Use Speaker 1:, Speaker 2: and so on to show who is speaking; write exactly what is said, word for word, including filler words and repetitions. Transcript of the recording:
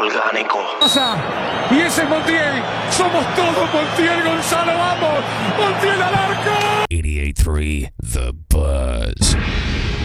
Speaker 1: orgánico.
Speaker 2: Y ese es Montiel. Somos todos Montiel, Gonzalo, vamos. Montiel al arco.
Speaker 3: eighty-eight point three The Buzz.